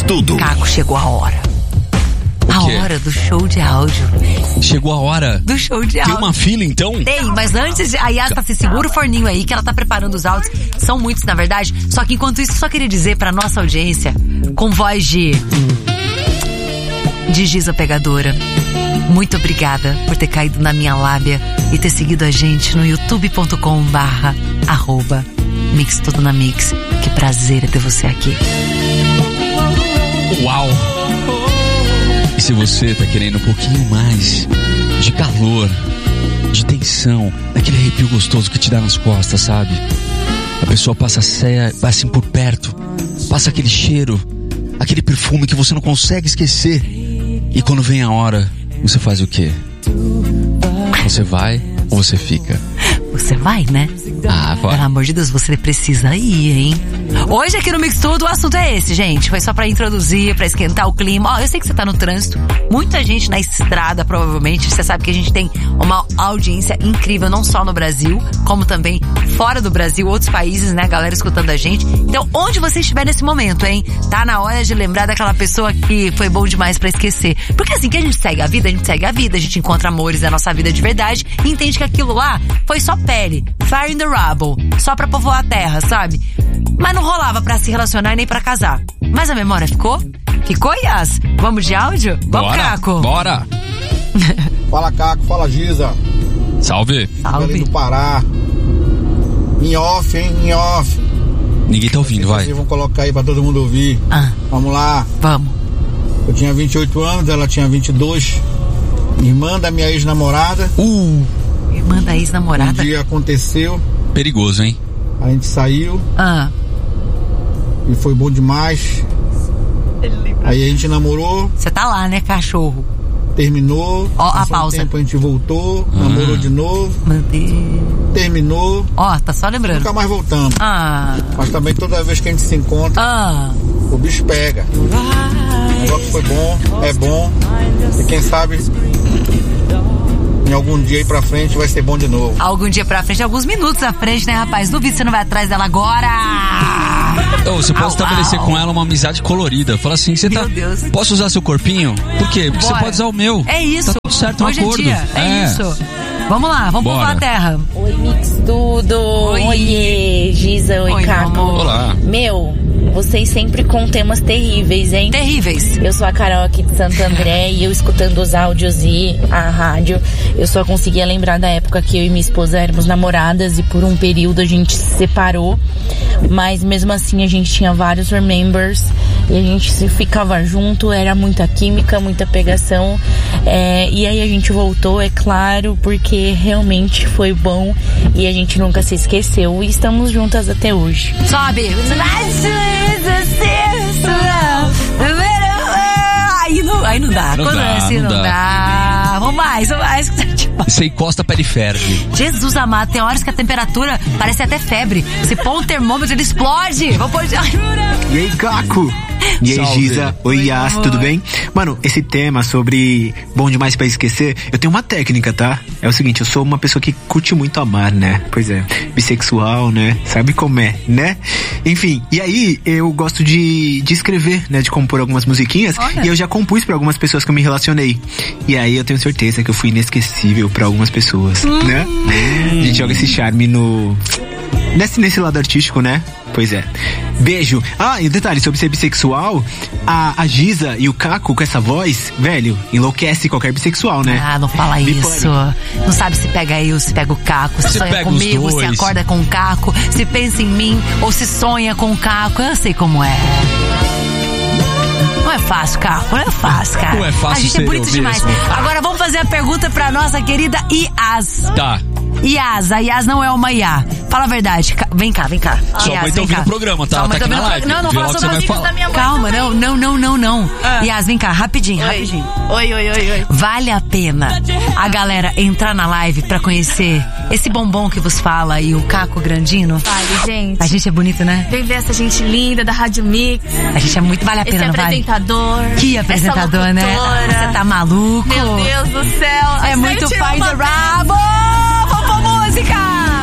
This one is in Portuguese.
tudo. Caco, chegou a hora. A hora do show de áudio. Chegou a hora do show de áudio. Tem uma fila, então? Tem, mas antes, a Yas tá se segura o forninho aí, que ela tá preparando os áudios. São muitos, na verdade. Só que enquanto isso, só queria dizer pra nossa audiência, com voz de Giza Pegadora, muito obrigada por ter caído na minha lábia e ter seguido a gente no youtube.com/Mix Tudo na Mix. Que prazer é ter você aqui. Uau! E se você tá querendo um pouquinho mais de calor, de tensão, daquele arrepio gostoso que te dá nas costas, sabe? A pessoa passa assim por perto, passa aquele cheiro, aquele perfume que você não consegue esquecer. E quando vem a hora, você faz o quê? Você vai ou você fica? Você vai, né? Vai. Pelo amor de Deus, você precisa ir, hein? Hoje aqui no Mix Tudo o assunto é esse, gente. Foi só pra introduzir, pra esquentar o clima. Eu sei que você tá no trânsito. Muita gente na estrada, provavelmente. Você sabe que a gente tem uma audiência incrível, não só no Brasil, como também fora do Brasil, outros países, né? Galera escutando a gente. Então, onde você estiver nesse momento, hein? Tá na hora de lembrar daquela pessoa que foi bom demais pra esquecer. Porque assim que a gente segue a vida, a gente encontra amores da nossa vida de verdade e entende que aquilo lá foi só pele, fire in the rubble, só pra povoar a terra, sabe? Mas não rolava pra se relacionar e nem pra casar. Mas a memória ficou? Ficou, Yas? Vamos de áudio? Vamos, Caco? Bora! Fala, Caco, fala, Giza. Salve. Salve. Do Pará. Em off, hein? Em off. Ninguém tá ouvindo, vai. Vocês vão colocar aí pra todo mundo ouvir. Vamos lá. Vamos. Eu tinha 28 anos, ela tinha 22. Irmã da minha ex-namorada. Irmã da ex-namorada? Um dia aconteceu. Perigoso, hein? A gente saiu. E foi bom demais. Aí a gente namorou. Você tá lá, né, cachorro? Terminou. A pausa. Um tempo a gente voltou. Namorou de novo. Meu Deus. Terminou. Tá só lembrando. Nunca mais voltamos. Mas também toda vez que a gente se encontra, o bicho pega. O negócio foi bom, é bom. E quem sabe em algum dia aí pra frente vai ser bom de novo. Algum dia pra frente, alguns minutos à frente, né, rapaz? Duvido que você não vai atrás dela agora. Você pode estabelecer com ela uma amizade colorida. Fala assim, você tá... Deus. Posso usar seu corpinho? Por quê? Porque você pode usar o meu. É isso. Tá tudo certo, hoje um acordo. É isso. Vamos lá, vamos povoar a terra. Oi, Mix Tudo. Oi, Giza. Oi, Caco. Olá. Vocês sempre com temas terríveis, hein? Terríveis. Eu sou a Carol aqui de Santo André e eu escutando os áudios e a rádio, eu só conseguia lembrar da época que eu e minha esposa éramos namoradas e por um período a gente se separou, mas mesmo assim a gente tinha vários remembers e a gente se ficava junto, era muita química, muita pegação, e aí a gente voltou, é claro, porque realmente foi bom e a gente nunca se esqueceu e estamos juntas até hoje. Sobe! Aí não dá. Quando é assim, não dá. Vamos mais. Você encosta, a pele ferve. Jesus amado, tem horas que a temperatura parece até febre. Se pôr um termômetro, ele explode. Vamos pôr... E aí, Caco? E aí, Giza? Oi, Yas, tudo bem? Mano, esse tema sobre bom demais pra esquecer, eu tenho uma técnica, tá? É o seguinte, eu sou uma pessoa que curte muito amar, né? Pois é, bissexual, né? Sabe como é, né? Enfim, e aí eu gosto de escrever, né? De compor algumas musiquinhas. Olha. E eu já compus pra algumas pessoas que eu me relacionei. E aí eu tenho certeza que eu fui inesquecível pra algumas pessoas, né? A gente joga esse charme nesse lado artístico, né? Pois é. Beijo. E um detalhe sobre ser bissexual, a Giza e o Caco com essa voz, velho, enlouquece qualquer bissexual, né? Não fala isso. Não sabe se pega eu, se pega o Caco, se sonha comigo, se acorda com o Caco, se pensa em mim ou se sonha com o Caco. Eu sei como é. Não é fácil, Caco, não é fácil, cara. Não é fácil. A gente é bonito demais. Agora vamos fazer a pergunta pra nossa querida Yas. Tá. Yas, a Yas não é uma Iá. Fala a verdade. Vem cá. Sua mãe tá ouvindo o programa, tá? Ela tá aqui na live. Não fala sobre os amigos da minha mãe. Calma, não. Yas, vem cá, rapidinho. Oi. Vale a pena a galera entrar na live pra conhecer esse bombom que vos fala e o Caco Grandino? Vale, gente. A gente é bonito, né? Vem ver essa gente linda da Rádio Mix. A gente é muito, vale a pena, não vale? Que apresentador, né? Você tá maluco? Meu Deus do céu. É muito pai do rabo. Vamos pra música!